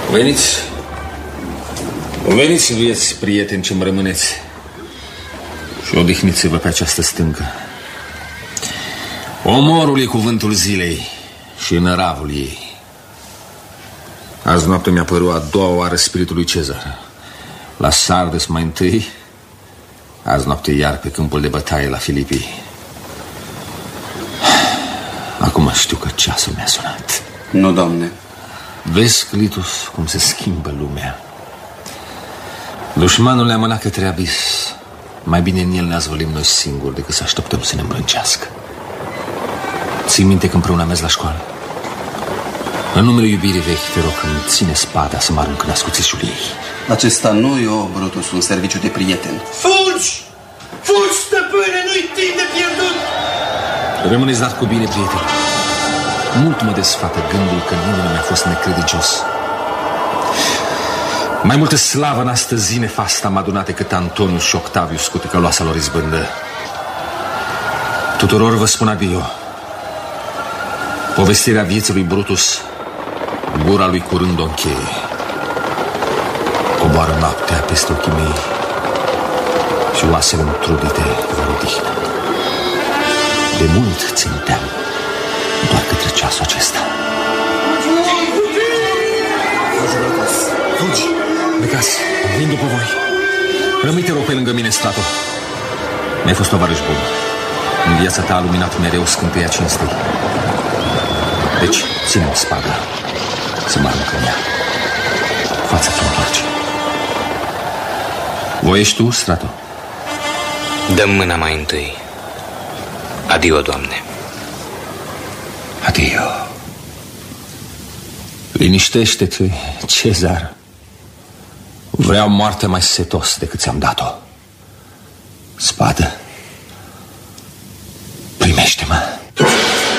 Veniți, vieți, prieteni ce-mi rămâneți, și odihniți-vă pe această stâncă. Omorul e cuvântul zilei și năravul ei. Azi noapte mi-a părut a doua oară spiritul lui Cezar. La Sardes mai întâi, azi noapte iar pe câmpul de bătaie la Filipii. Acum știu că ceasul mi-a sunat. Nu, Doamne. Vezi, Clitus, cum se schimbă lumea. Dușmanul ne-a mânat către abis. Mai bine în el ne azvălim noi singuri decât să așteptăm să ne îmbrâncească. Ții minte că împreună am mers la școală? În numele iubirii vechi, te rog, îmi ține spada să mă arunc în ascuțișul ei. Acesta nu e, o Brutus, un serviciu de prieten. Fugi! Fugi, stăpâne, nu-i timp de pierdut! Rămâneți dat cu bine, prieteni. Mult mă desfată gândul că nimeni nu mi-a fost necredincios. Mai multă slavă în astăzi zi nefastă am adunat cât Antonius și Octavius cu ticăloasa lor izbândă. Tuturor vă spun adio. Povestirea vieții lui Brutus, gura lui curând o încheie. Coboară noaptea peste ochii mei și oasele întrudite vor odihnă. De mult ținteam doar către ceasul acesta. Fugi! Plecați, vin după voi. Rămâi, te rog, pe lângă mine, Strato. Mi-ai fost tovarăș bun. În viața ta a luminat mereu scânteia cinstei. Deci, ține-mi spada să mă arunc în ea. Fața-ți-o întoarce. Voiești tu, Strato? Dăm mâna mai întâi. Adio, Doamne. Adio. Liniștește-te, Cezar. Vreau moartea mai setos decât ți-am dat-o. Spadă.